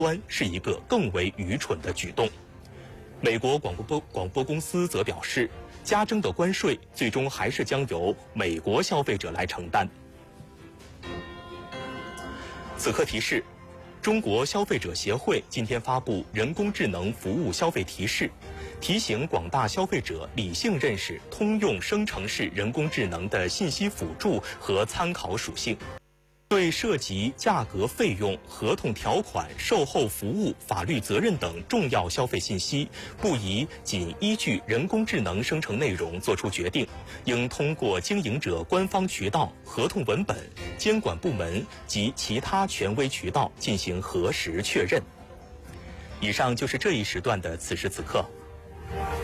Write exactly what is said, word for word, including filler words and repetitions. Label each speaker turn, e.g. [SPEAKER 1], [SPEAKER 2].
[SPEAKER 1] 端是一个更为愚蠢的举动。美国广播广播公司则表示，加征的关税最终还是将由美国消费者来承担。此刻提示：中国消费者协会今天发布人工智能服务消费提示，提醒广大消费者理性认识通用生成式人工智能的信息辅助和参考属性。对涉及价格、费用、合同条款、售后服务、法律责任等重要消费信息，不宜仅依据人工智能生成内容作出决定，应通过经营者官方渠道、合同文本、监管部门及其他权威渠道进行核实确认。以上就是这一时段的此时此刻。